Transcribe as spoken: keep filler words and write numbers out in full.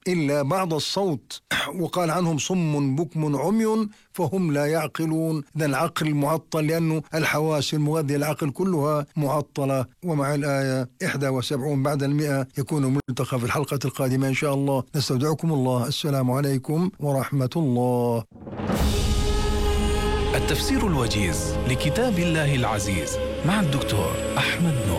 إلا بعض الصوت، وقال عنهم صم بكم عمي فهم لا يعقلون. إذن العقل معطل لأنه الحواس المغذية العقل كلها معطلة. ومع الآية إحدى وسبعون بعد المئة يكون ملتقى في الحلقة القادمة إن شاء الله. نستودعكم الله. السلام عليكم ورحمة الله. التفسير الوجيز لكتاب الله العزيز مع الدكتور أحمد نور.